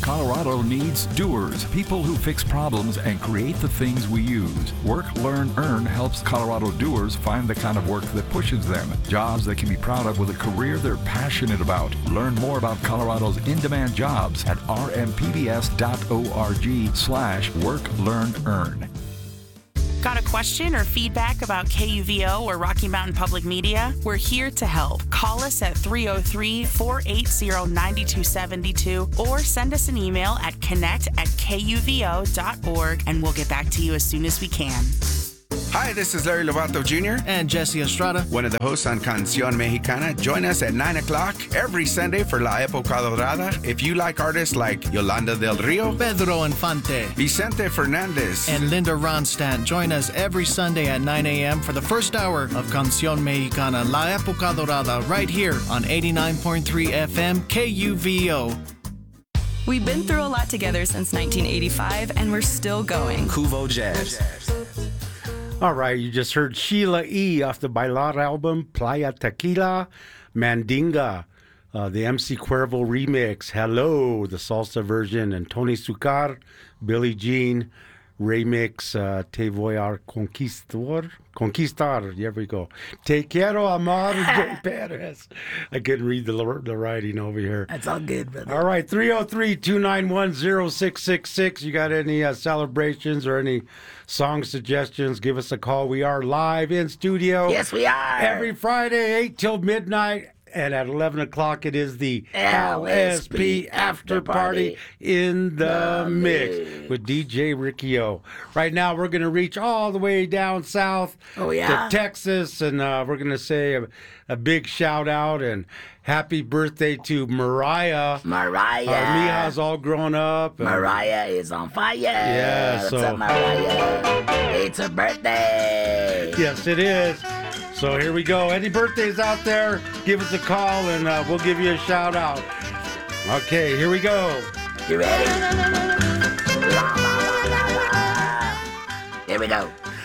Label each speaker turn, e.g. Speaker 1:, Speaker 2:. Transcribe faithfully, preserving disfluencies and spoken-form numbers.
Speaker 1: Colorado needs doers, people who fix problems and create the things we use. Work, Learn, Earn helps Colorado doers find the kind of work that pushes them, jobs they can be proud of with a career they're passionate about. Learn more about Colorado's in-demand jobs at r m p b s dot org slash work, learn, earn.
Speaker 2: Got a question or feedback about K U V O or Rocky Mountain Public Media? We're here to help. Call us at three oh three, four eight zero, nine two seven two or send us an email at connect at k u v o dot org and we'll get back to you as soon as we can.
Speaker 3: Hi, this is Larry Lovato Junior
Speaker 4: And Jesse Estrada,
Speaker 3: one of the hosts on Canción Mexicana. Join us at nine o'clock every Sunday for La Época Dorada. If you like artists like Yolanda del Rio,
Speaker 4: Pedro Infante,
Speaker 3: Vicente Fernandez,
Speaker 4: and Linda Ronstadt, join us every Sunday at nine a.m. for the first hour of Canción Mexicana, La Época Dorada, right here on eighty-nine point three F M K U V O.
Speaker 5: We've been through a lot together since nineteen eighty-five, and we're still going.
Speaker 6: Kuvo Jazz.
Speaker 7: All right, you just heard Sheila E. off the Bailar album, Playa Tequila, Mandinga, uh, the M C Cuervo remix, Hello, the salsa version, and Tony Sucar, Billie Jean remix, uh, Te voy a conquistar, conquistar, there we go. Te quiero amar, Jay Perez. I couldn't read the, the writing over here.
Speaker 8: That's all good, brother.
Speaker 7: All right, three oh three, two nine one, oh six six six. You got any uh, celebrations or any song suggestions? Give us a call. We are live in studio.
Speaker 8: Yes, we are.
Speaker 7: Every Friday, eight till midnight. And at eleven o'clock, it is the
Speaker 8: L S P After Party
Speaker 7: in the,
Speaker 8: the
Speaker 7: mix,
Speaker 8: mix
Speaker 7: with D J Ricky O. Right now, we're going to reach all the way down south
Speaker 8: oh, yeah?
Speaker 7: to Texas, and uh, we're going to say a, a big shout out and happy birthday to Mariah.
Speaker 8: Mariah.
Speaker 7: Our Mija's all grown up.
Speaker 8: And Mariah is on fire.
Speaker 7: Yeah,
Speaker 8: What's
Speaker 7: so.
Speaker 8: up, Mariah? It's her birthday.
Speaker 7: Yes, it is. So here we go. Any birthdays out there, give us a call and uh, we'll give you a shout out. Okay, here we go.
Speaker 8: You ready? La, la, la, la, la. Here we go.